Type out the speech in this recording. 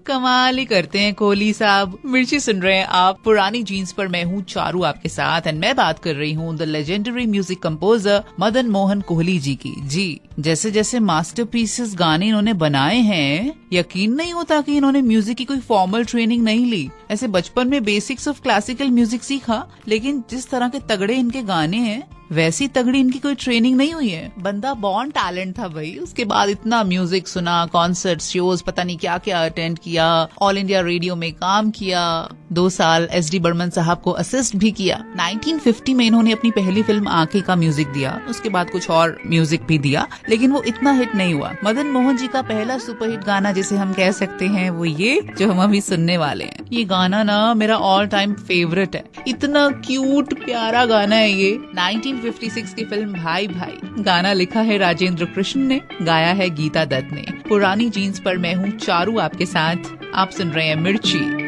कमाल ही करते हैं कोहली साहब। मिर्ची सुन रहे हैं आप पुरानी जीन्स पर, मैं हूँ चारू आपके साथ एंड मैं बात कर रही हूँ the legendary music composer Madan Mohan Kohli ji की। जी, जैसे जैसे मास्टरपीसेस गाने इन्होंने बनाए हैं, यकीन नहीं होता कि इन्होंने म्यूजिक की कोई फॉर्मल ट्रेनिंग नहीं ली। ऐसे बचपन में बेसिक्स ऑफ क्लासिकल म्यूजिक सीखा, लेकिन जिस तरह के तगड़े इनके गाने हैं वैसी तगड़ी इनकी कोई ट्रेनिंग नहीं हुई है। बंदा बॉर्न टैलेंट था भाई। उसके बाद इतना म्यूजिक सुना, कॉन्सर्ट, शोज, पता नहीं क्या क्या अटेंड किया, ऑल इंडिया रेडियो में काम किया, 2 साल SD बर्मन साहब को असिस्ट भी किया। 1950 में इन्होंने अपनी पहली फिल्म आंखें का म्यूजिक दिया, उसके बाद कुछ और म्यूजिक भी दिया, लेकिन वो इतना हिट नहीं हुआ। मदन मोहन जी का पहला सुपरहिट गाना जिसे हम कह सकते हैं वो ये जो हम अभी सुनने वाले हैं। ये गाना ना मेरा ऑल टाइम फेवरेट है। इतना क्यूट प्यारा गाना है ये। 1956 की फिल्म भाई भाई। गाना लिखा है राजेंद्र कृष्ण ने, गाया है गीता दत्त ने। पुरानी जीन्स पर मैं हूँ चारू आपके साथ, आप सुन रहे हैं मिर्ची।